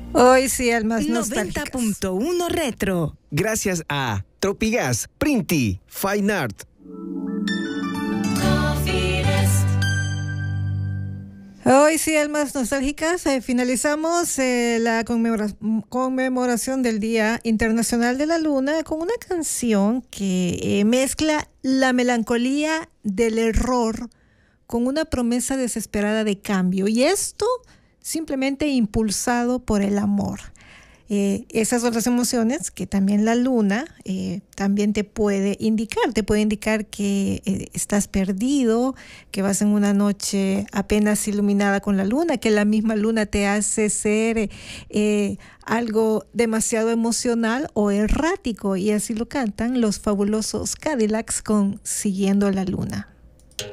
Hoy sí, almas nostálgicas. 90.1 Retro. Gracias a Tropigas, Printi, Fine Art. Hoy sí, almas nostálgicas, finalizamos la conmemoración del Día Internacional de la Luna con una canción que mezcla la melancolía del error con una promesa desesperada de cambio, y esto simplemente impulsado por el amor. Esas otras emociones que también la luna también te puede indicar que estás perdido, que vas en una noche apenas iluminada con la luna, que la misma luna te hace ser algo demasiado emocional o errático, y así lo cantan los fabulosos Cadillacs con Siguiendo la Luna.